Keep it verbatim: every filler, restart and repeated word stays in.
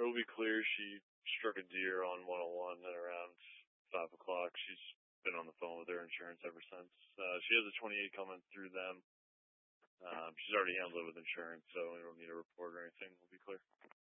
It'll be clear. She struck a deer on one oh one at around five o'clock. She's been on the phone with her insurance ever since. Uh, she has a twenty-eight coming through them. Um, she's already handled it with insurance, so we don't need a report or anything. We'll be clear.